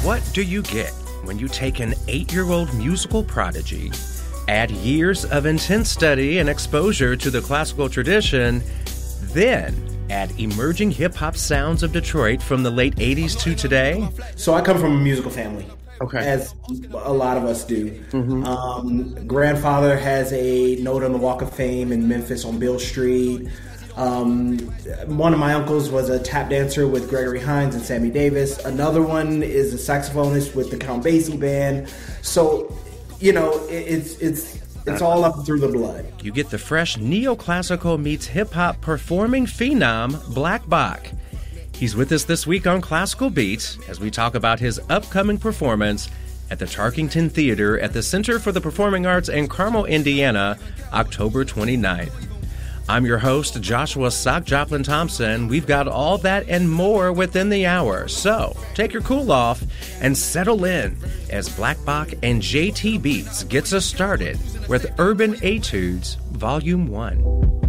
What do you get when you take an 8-year-old musical prodigy, add years of intense study and exposure to the classical tradition, then add emerging hip-hop sounds of Detroit from the late 80s to today? So I come from a musical family. Okay. As a lot of us do. Grandfather has a note on the Walk of Fame in Memphis on Beale Street. One of my uncles was a tap dancer with Gregory Hines and Sammy Davis. Another one is a saxophonist with the Count Basie Band. So, you know, it's all up through the blood. You get the fresh neoclassical meets hip-hop performing phenom, Black Bach. He's with us this week on Classical Beats as we talk about his upcoming performance at the Tarkington Theater at the Center for the Performing Arts in Carmel, Indiana, October 29th. I'm your host, Joshua Sock Joplin Thompson. We've got all that and more within the hour. So take your cool off and settle in as Black Bach and JT Beats gets us started with Urban Etudes Volume 1.